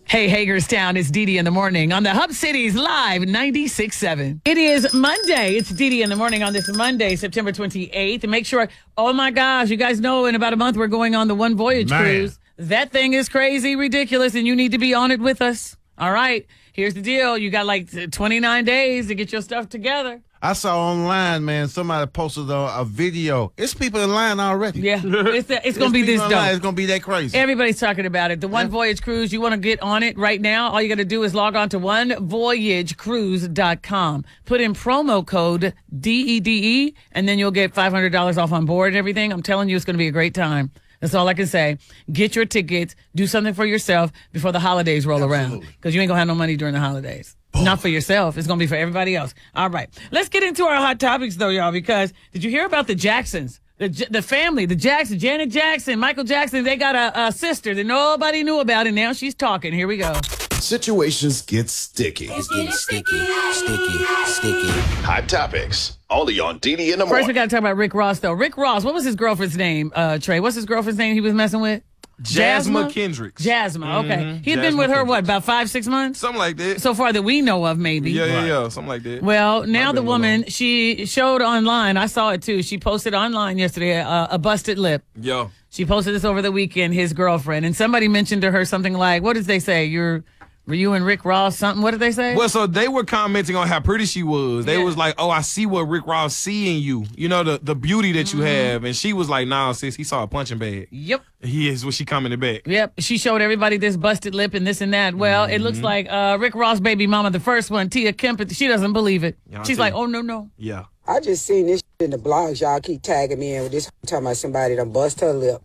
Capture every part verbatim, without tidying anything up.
Hey, Hagerstown, it's Dee Dee in the morning on the Hub Cities Live ninety-six point seven. It is Monday. It's Dee Dee in the morning on this Monday, September twenty-eighth. And make sure, oh my gosh, you guys know in about a month we're going on the One Voyage Man. cruise. That thing is crazy, ridiculous, and you need to be on it with us. All right, here's the deal. You got like twenty-nine days to get your stuff together. I saw online, man, somebody posted a, a video. It's people in line already. Yeah, it's, it's going to be this people in line. dope. It's going to be that crazy. Everybody's talking about it. The One Yeah. Voyage Cruise, you want to get on it right now? All you got to do is log on to one voyage cruise dot com. Put in promo code D E D E, and then you'll get five hundred dollars off on board and everything. I'm telling you, it's going to be a great time. That's all I can say. Get your tickets. Do something for yourself before the holidays roll around, because you ain't going to have no money during the holidays. Not for yourself. It's going to be for everybody else. All right. Let's get into our hot topics, though, y'all, because did you hear about the Jacksons? The the family, the Jackson, Janet Jackson, Michael Jackson, they got a, a sister that nobody knew about, and now she's talking. Here we go. Situations get sticky. It's getting sticky, sticky, sticky. Hot topics. Only on D D in the morning. First, we got to talk about Rick Ross, though. Rick Ross, what was his girlfriend's name, uh, Trey? What's his girlfriend's name he was messing with? Jasmine Kendricks. Jasmine, okay. Mhm. He'd been Jasmine with her, Kendricks. what, about five, six months? Something like that. So far that we know of, maybe. Yeah, yeah, Right. yeah. Something like that. Well, now Might the be a little woman, long. she showed online, I saw it too, she posted online yesterday uh, a busted lip. Yo. She posted this over the weekend, his girlfriend, and somebody mentioned to her something like, what did they say? You're, were you and Rick Ross something? What did they say? Well, so they were commenting on how pretty she was. They Yeah. was like, oh, I see what Rick Ross see in you. You know, the, the beauty that you Mm-hmm. have. And she was like, nah, sis, he saw a punching bag. Yep. He is what she commented back. Yep. She showed everybody this busted lip and this and that. Well, it Mm-hmm. looks like uh, Rick Ross' baby mama, the first one, Tia Kempeth, she doesn't believe it. Yeah, I'll She's tell like, you. oh, no, no. Yeah. I just seen this shit in the blogs. Y'all keep tagging me in with this talking about somebody done bust her lip.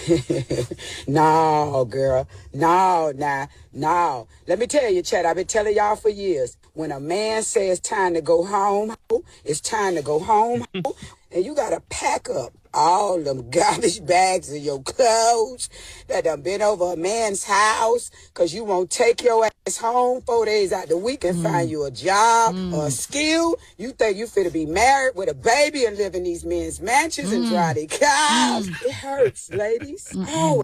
No, girl. No, nah, no. Let me tell you, Chad, I've been telling y'all for years. When a man says it's time to go home, it's time to go home. And you got to pack up all them garbage bags of your clothes that done been over a man's house, because you won't take your ass home four days out the week and find you a job or a skill. You think you finna be married with a baby and live in these men's mansions and drive their cars. It hurts, ladies. Oh,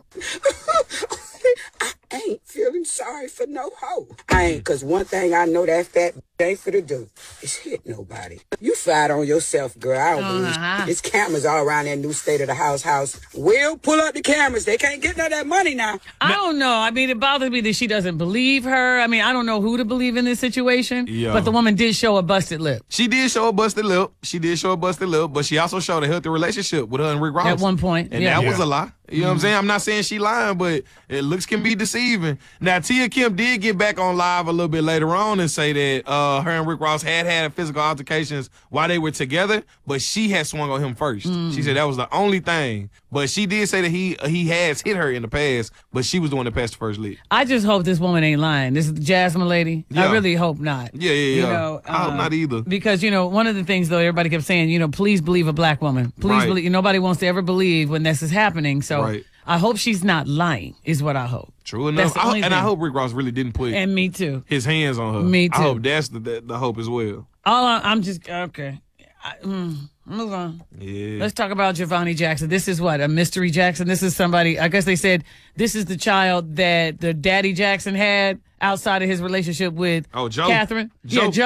I ain't feeling sorry for no hoe. I ain't, because one thing I know that fat ain't finna do is hit nobody. You fight on yourself, girl. I don't believe Uh-huh. There's cameras all around that new state of the house house. We'll pull up the cameras. They can't get none of that money now. I don't know. I mean, it bothers me that she doesn't believe her. I mean, I don't know who to believe in this situation. Yeah. But the woman did show a busted lip She did show a busted lip. She did show a busted lip, but she also showed a healthy relationship with her and Rick Ross. at one point. And yeah. that was a lie. You know what I'm saying? I'm not saying she lying, but it looks can be deceiving. Now, Tia Kim did get back on live a little bit later on and say that uh, her and Rick Ross had had physical altercations while they were together, but she had swung on him first. Mm. She said that was the only thing. But she did say that he he has hit her in the past, but she was the one that passed the first lead. I just hope this woman ain't lying. This is the Jasmine lady. I Yeah. really hope not. Yeah, yeah, You yeah. know, I hope uh, not either. Because, you know, one of the things, though, everybody kept saying, you know, please believe a black woman. Please Right. believe. Nobody wants to ever believe when this is happening. So Right. I hope she's not lying, is what I hope. True That's enough. the I, only and I thing. hope Rick Ross really didn't put And me too. his hands on her. Me I too. hope that's the, the, the hope as well. All I, I'm just, okay. I, mm, move on. Yeah. Let's talk about Giovanni Jackson. This is what, a mystery Jackson? This is somebody, I guess they said this is the child that the daddy Jackson had outside of his relationship with Oh, Joe. Catherine. Joe. Yeah, Joe.